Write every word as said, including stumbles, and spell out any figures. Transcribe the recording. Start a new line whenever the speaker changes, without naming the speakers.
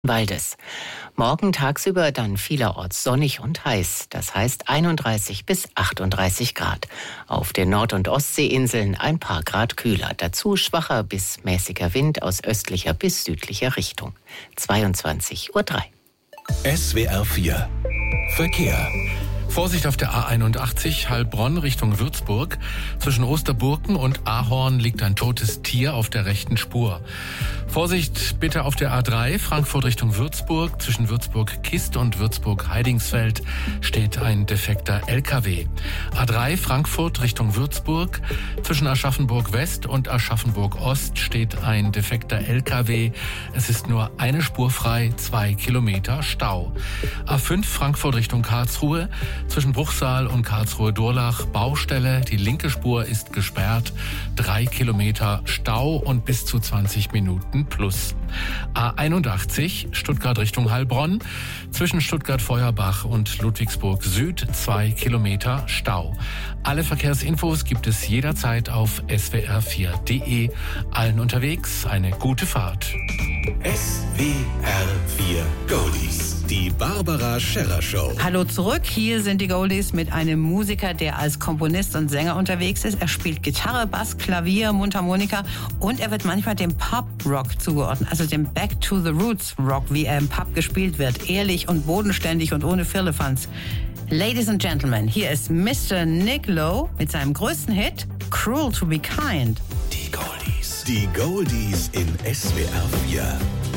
Waldes. Morgen tagsüber dann vielerorts sonnig und heiß. Das heißt einunddreißig bis achtunddreißig Grad. Auf den Nord- und Ostseeinseln ein paar Grad kühler. Dazu schwacher bis mäßiger Wind aus östlicher bis südlicher Richtung. zweiundzwanzig Uhr drei.
S W R vier Verkehr.
Vorsicht auf der A einundachtzig, Heilbronn Richtung Würzburg. Zwischen Osterburken und Ahorn liegt ein totes Tier auf der rechten Spur. Vorsicht bitte auf der A drei, Frankfurt Richtung Würzburg. Zwischen Würzburg-Kist und Würzburg-Heidingsfeld steht ein defekter L K W. A drei, Frankfurt Richtung Würzburg. Zwischen Aschaffenburg-West und Aschaffenburg-Ost steht ein defekter L K W. Es ist nur eine Spur frei, zwei Kilometer Stau. A fünf, Frankfurt Richtung Karlsruhe. Zwischen Bruchsal und Karlsruhe-Durlach Baustelle. Die linke Spur ist gesperrt. Drei Kilometer Stau und bis zu zwanzig Minuten plus. A einundachtzig, Stuttgart Richtung Heilbronn. Zwischen Stuttgart-Feuerbach und Ludwigsburg Süd zwei Kilometer Stau. Alle Verkehrsinfos gibt es jederzeit auf S W R vier Punkt de. Allen unterwegs eine gute Fahrt.
S W R vier Goldies. Die Barbara Scherrer Show.
Hallo zurück, hier sind die Goldies mit einem Musiker, der als Komponist und Sänger unterwegs ist. Er spielt Gitarre, Bass, Klavier, Mundharmonika und er wird manchmal dem Pop-Rock zugeordnet, also dem Back-to-the-Roots-Rock, wie er im Pub gespielt wird. Ehrlich und bodenständig und ohne Firlefanz. Ladies and Gentlemen, hier ist Mister Nick Lowe mit seinem größten Hit, Cruel to be Kind.
Die Goldies. Die Goldies in S W R vier.